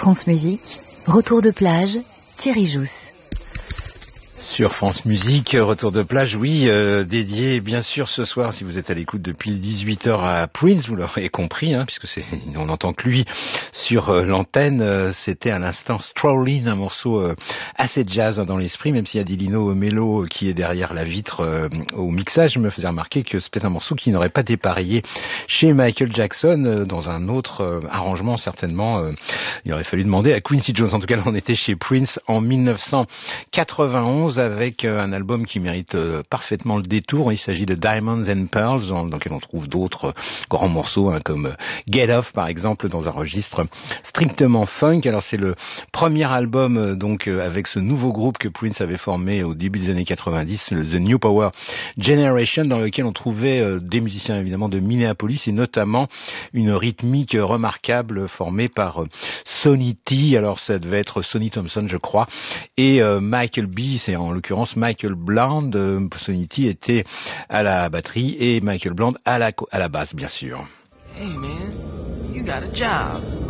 France Musique, retour de plage, Thierry Jousse. Sur France Musique, retour de plage, oui, dédié bien sûr ce soir, si vous êtes à l'écoute depuis 18h à Prince, vous l'aurez compris, puisque on n'entend que lui sur l'antenne. C'était à l'instant Strolling, un morceau assez jazz dans l'esprit, même s'il y a Dilino Melo qui est derrière la vitre au mixage, me faisait remarquer que c'est peut-être un morceau qui n'aurait pas dépareillé chez Michael Jackson dans un autre arrangement certainement. Il aurait fallu demander à Quincy Jones. En tout cas, là, on était chez Prince en 1991 avec un album qui mérite parfaitement le détour. Il s'agit de Diamonds and Pearls, dans lequel on trouve d'autres grands morceaux, comme Get Off par exemple, dans un registre strictement funk. Alors c'est le premier album donc avec ce nouveau groupe que Prince avait formé au début des années 90, The New Power Generation, dans lequel on trouvait des musiciens évidemment de Minneapolis et notamment une rythmique remarquable formée par Sonny T. Alors ça devait être Sonny Thompson je crois, et Michael B, c'est en l'occurrence Michael Bland. Sonny T était à la batterie et Michael Bland à la basse bien sûr. Hey man, you got a job.